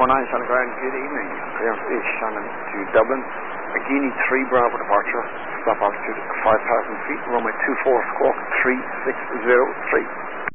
Shannon Ground, good evening. Clearance is Shannon to Dublin. Guinea 3 Bravo departure. Stop altitude 5,000 feet. Runway 24 squawk 3603.